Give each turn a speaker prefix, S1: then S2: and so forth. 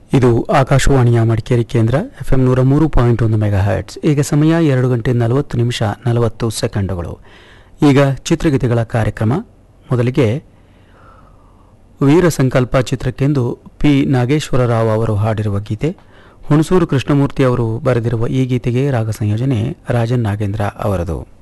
S1: ಇದು ಆಕಾಶವಾಣಿಯ ಮಡಿಕೇರಿ ಕೇಂದ್ರ FM 103.1 ಮೆಗಾಹರ್ಟ್ಸ್. ಈಗ ಸಮಯ 2:40 ಈಗ ಚಿತ್ರಗೀತೆಗಳ ಕಾರ್ಯಕ್ರಮ. ಮೊದಲಿಗೆ ವೀರ ಸಂಕಲ್ಪ ಚಿತ್ರಕ್ಕೆಂದು ಪಿ ನಾಗೇಶ್ವರರಾವ್ ಅವರು ಹಾಡಿರುವ ಗೀತೆ. ಹುಣಸೂರು ಕೃಷ್ಣಮೂರ್ತಿ ಅವರು ಬರೆದಿರುವ ಈ ಗೀತೆಗೆ ರಾಗ ಸಂಯೋಜನೆ ರಾಜನ್ ನಾಗೇಂದ್ರ ಅವರದು.